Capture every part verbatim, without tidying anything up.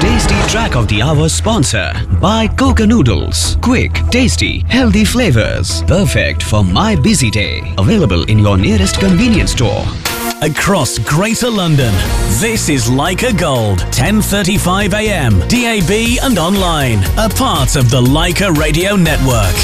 Tasty Track of the Hour sponsor by Coca Noodles. Quick, tasty, healthy flavors. Perfect for my busy day. Available in your nearest convenience store. Across Greater London, this is Leica Gold, ten thirty-five a m, D A B and online, a part of the Leica Radio Network.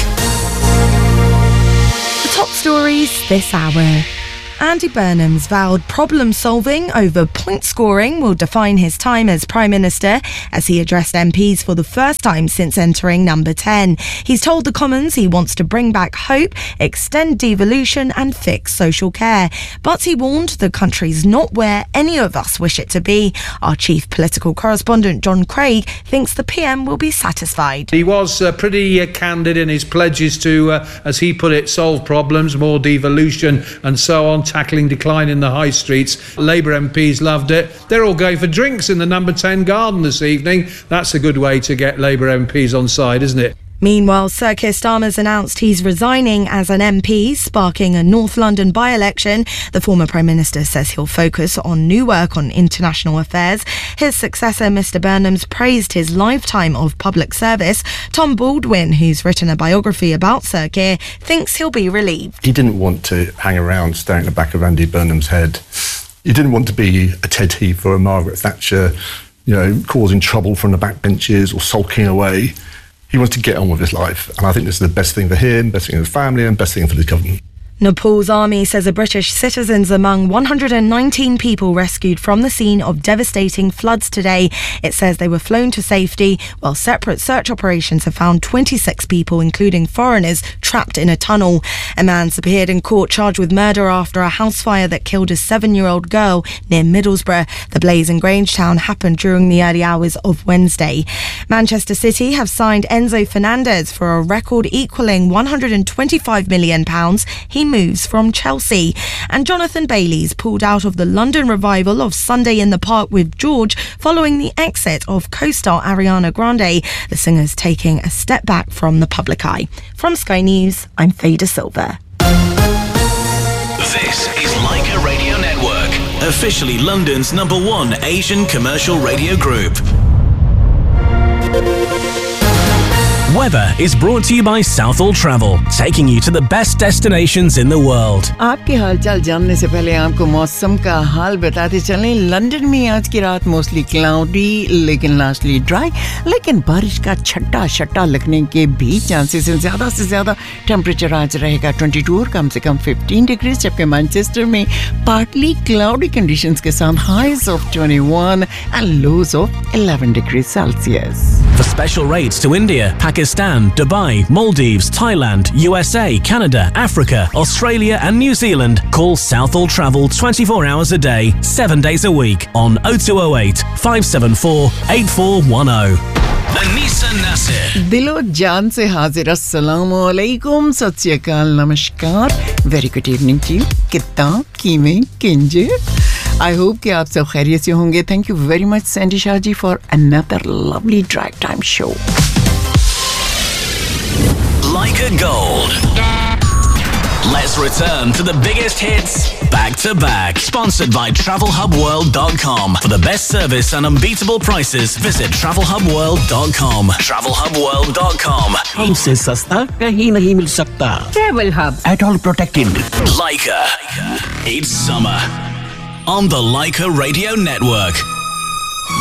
The top stories this hour. Andy Burnham's vowed problem-solving over point-scoring will define his time as Prime Minister as he addressed M Ps for the first time since entering number ten. He's told the Commons he wants to bring back hope, extend devolution and fix social care. But he warned the country's not where any of us wish it to be. Our chief political correspondent, John Craig, thinks the P M will be satisfied. He was uh, pretty uh, candid in his pledges to, uh, as he put it, solve problems, more devolution and so on, tackling decline in the high streets. Labour M Ps loved it. They're all going for drinks in the number ten garden this evening. That's a good way to get Labour M Ps on side, isn't it? Meanwhile, Sir Keir Starmer's announced he's resigning as an M P, sparking a North London by-election. The former Prime Minister says he'll focus on new work on international affairs. His successor, Mr Burnham's, praised his lifetime of public service. Tom Baldwin, who's written a biography about Sir Keir, thinks he'll be relieved. He didn't want to hang around staring at the back of Andy Burnham's head. He didn't want to be a Ted Heath or a Margaret Thatcher, you know, causing trouble from the backbenches or sulking away. He wants to get on with his life, and I think this is the best thing for him, best thing for his family, and best thing for the government. Nepal's army says a British citizen's among one hundred nineteen people rescued from the scene of devastating floods today. It says they were flown to safety, while separate search operations have found twenty-six people, including foreigners, trapped in a tunnel. A man's appeared in court charged with murder after a house fire that killed a seven-year-old girl near Middlesbrough. The blaze in Grangetown happened during the early hours of Wednesday. Manchester City have signed Enzo Fernandez for a record equalling one hundred twenty-five million pounds. He moves from Chelsea. And Jonathan Bailey's pulled out of the London revival of Sunday in the Park with George following the exit of co-star Ariana Grande. The singer's taking a step back from the public eye. From Sky News, I'm Fader Silver. This is Leica Radio Network, officially London's number one Asian commercial radio group. Weather is brought to you by Southall Travel, taking you to the best destinations in the world. आपके हालचाल जानने से पहले आपको मौसम का हाल बताते चलें। लंदन में आज की रात मोस्टली क्लाउडी लेकिन लास्टली ड्राई, लेकिन बारिश का छट्टा छट्टा लगने के भी चांसेस हैं। ज़्यादा से ज़्यादा टेम्परेचर आज रहेगा बाईस और कम से कम पंद्रह डिग्री, जबकि मैनचेस्टर में पार्टली क्लाउडी कंडीशंस के साथ हाइज ऑफ इक्कीस and lows of eleven degree Celsius. For special rates to India, Pakistan, Dubai, Maldives, Thailand, U S A, Canada, Africa, Australia and New Zealand, call Southall Travel twenty-four hours a day, seven days a week on oh two oh eight, five seven four, eight four one oh. Anisa Nasir. दिलो जान से हाजिर अस्सलाम वालेकुम, सत श्री अकाल, नमस्कार, very good evening to you. कितना कीमे किंजे I hope कि आप सब खैरियत से होंगे. Thank you very much Sandy Shah ji for another lovely drive time show. Leica Gold. Let's return to the biggest hits back to back. Sponsored by travel hub world dot com. For the best service and unbeatable prices, visit travel hub world dot com. travel hub world dot com. हमसे सस्ता कहीं नहीं मिल सकता. Travel Hub. At all protected. Leica. It's summer on the Leica Radio Network.